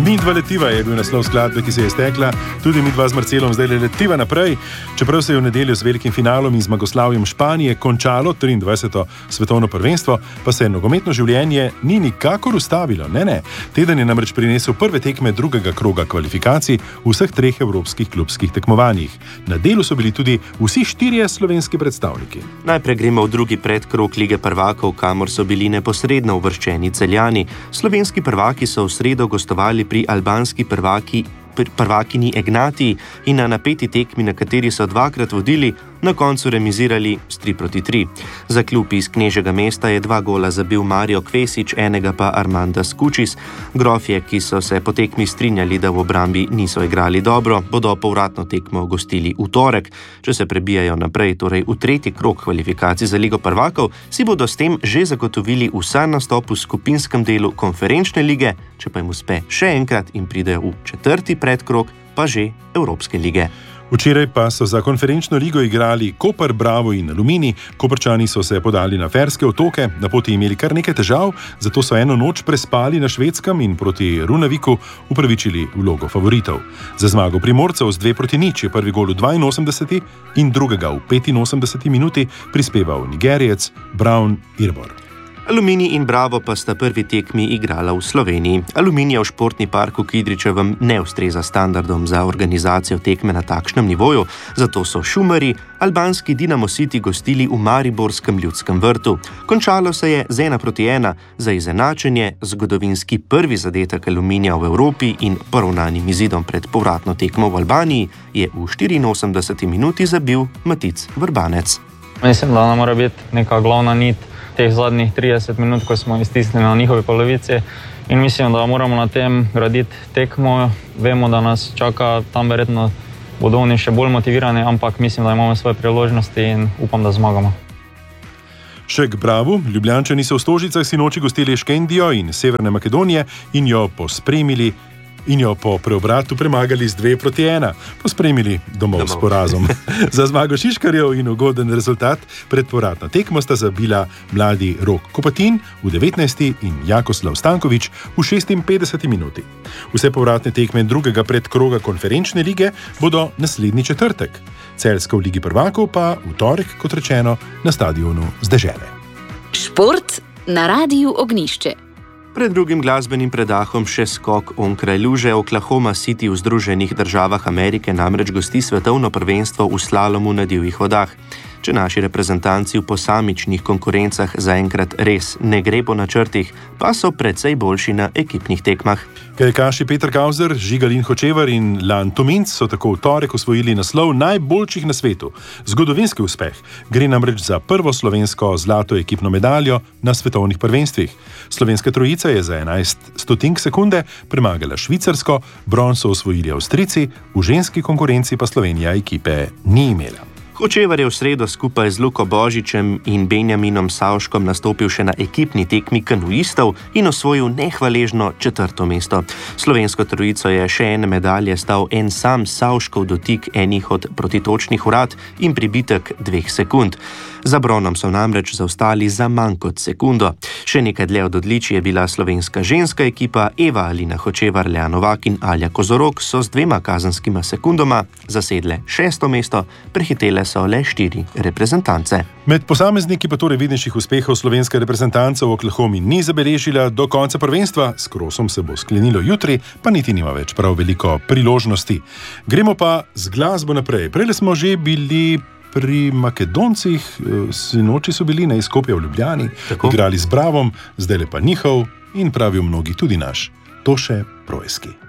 Midva letiva je bil naslov skladbe, ki se je stekla. Tudi midva z Marcelom zdaj letiva naprej. Čeprav se je v nedeljo z velikim finalom in zmagoslavjem Španije končalo 23. svetovno prvenstvo, pa se nogometno življenje ni nikakor ustavilo. Ne. Teden je namreč prinesel prve tekme drugega kroga kvalifikacij v vseh 3 evropskih klubskih tekmovanjih. Na delu so bili tudi vsi 4 slovenski predstavniki. Najprej gremo v drugi predkrog Lige prvakov, kamor so bili neposredno uvrščeni Celjani. Slovenski prvaki so v sredo gostovali pri albanski prvakinji Ignatiji in na napeti tekmi, na kateri so 2-krat vodili, na koncu remizirali s 3-3. Za klub iz Knežjega mesta je 2 gola zabil Mario Kvesič, enega pa Armandas Kučis. Grofje, ki so se po tekmi strinjali, da v obrambi niso igrali dobro, bodo povratno tekmo gostili v torek. Če se prebijajo naprej, torej v 3. krog kvalifikacij za Ligo prvakov, si bodo s tem že zagotovili vsaj nastop v skupinskem delu konferenčne lige, če pa jim uspe še enkrat in pridejo v 4. predkrog, pa že Evropske lige. Včeraj pa so za konferenčno ligo igrali Koper, Bravo in Aluminij. Koprčani so se podali na Ferske otoke, na poti imeli kar nekaj težav, zato so eno noč prespali na Švedskem in proti Runaviku upravičili vlogo favoritov. Za zmago Primorcev z 2-0 je prvi gol v 82. in drugega v 85. minuti prispeval Nigerijec Brown Irbor. Aluminij in Bravo pa sta prvi tekmi igrala v Sloveniji. Aluminij v športni parku Kidričevem ne ustreza standardom za organizacijo tekme na takšnem nivoju, zato so šumarji albanski Dinamo City gostili v mariborskem Ljudskem vrtu. Končalo se je z 1-1 za izenačenje, zgodovinski prvi zadetek Aluminija v Evropi in poravnanim izidom pred povratno tekmo v Albaniji je v 84. minuti zabil Matic Vrbanec. Mislim, da nam mora biti neka glavna nit teh zadnjih 30 minut, ko smo iztisnili na njihovi polovici, in mislim, da moramo na tem graditi tekmo. Vemo, da nas čaka tam, verjetno bodo oni še bolj motivirani, ampak mislim, da imamo svoje priložnosti in upam, da zmagamo. Še k Bravu. Ljubljančani so v Stožicah sinoči gostili Škendijo in Severne Makedonije in jo po preobratu premagali z 2-1. Pospremili domov s porazom. Za zmago Šiškarjev in ugoden rezultat pred povratno tekmo sta zabila mladi Rok Kopatin v 19. in Jakoslav Stankovič v 56. minuti. Vse povratne tekme drugega predkroga konferenčne lige bodo naslednji četrtek. Celjska v Ligi prvakov pa v torek, kot rečeno, na stadionu z Dežele. Šport na Rádiu Ognišče. Pred drugim glasbenim predahom še skok onkraj luže. Oklahoma City v Združenih državah Amerike namreč gosti svetovno prvenstvo v slalomu na divjih vodah. Če naši reprezentanci v posamičnih konkurencah zaenkrat res ne gre po načrtih, pa so precej boljši na ekipnih tekmah. Kajakaši Peter Kauzer, Žigalin Hočevar in Lan Tominc so tako v torek osvojili naslov najboljših na svetu. Zgodovinski uspeh. Gre namreč za prvo slovensko zlato ekipno medaljo na svetovnih prvenstvih. Slovenska trojica je za 11 stotink sekunde premagala Švicarsko, bron so osvojili Avstrijci, v ženski konkurenci pa Slovenija ekipe ni imela. Hočevar je v sredo skupaj z Luko Božičem in Benjaminom Savškom nastopil še na ekipni tekmi kanuistov in osvojil nehvaležno 4. mesto. Slovensko trojico je še ene medalje stal en sam Savškov dotik enih od protitočnih vrat in pribitek 2 sekund. Za bronom so namreč zaostali za manj kot sekundo. Še nekaj dlje od odličij je bila slovenska ženska ekipa. Eva Alina Hočevar, Lea Novak in Alja Kozorog so z 2 kazenskima sekundoma zasedle 6. mesto, prehitele so le 4 reprezentance. Med posamezniki pa torej vidnejših uspehov slovenske reprezentance v Oklahomi ni zabeležila do konca prvenstva. S krosom se bo sklenilo jutri, pa niti nima več prav veliko priložnosti. Gremo pa z glasbo naprej. Prejle smo že bili pri Makedoncih, sinoči so bili na Skopje v Ljubljani, igrali z Bravom, zdaj pa njihov in pravijo mnogi tudi naš Toše Proeski.